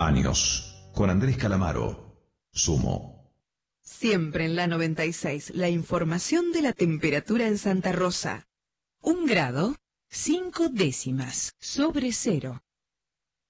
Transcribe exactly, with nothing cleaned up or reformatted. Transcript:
Años. Con Andrés Calamaro. Sumo. Siempre en la noventa y seis, la información de la temperatura en Santa Rosa. Un grado, cinco décimas, sobre cero.